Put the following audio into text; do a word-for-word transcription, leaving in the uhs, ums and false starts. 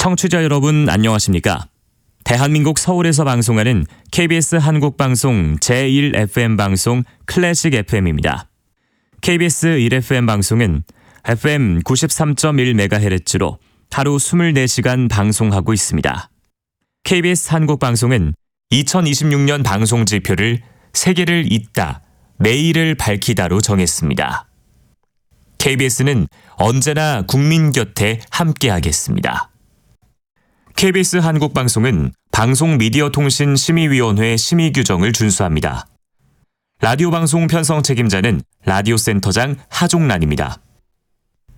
청취자 여러분 안녕하십니까? 대한민국 서울에서 방송하는 케이비에스 한국방송 제일 에프엠 방송 클래식 에프엠입니다. 케이비에스 일 에프엠 방송은 에프엠 구십삼 점 일 메가헤르츠로 하루 이십사 시간 방송하고 있습니다. 케이비에스 한국방송은 이천이십육 년 방송 지표를 세계를 잇다, 내일을 밝히다로 정했습니다. 케이비에스는 언제나 국민 곁에 함께하겠습니다. 케이비에스 한국방송은 방송미디어통신심의위원회 심의 규정을 준수합니다. 라디오 방송 편성 책임자는 라디오 센터장 하종란입니다.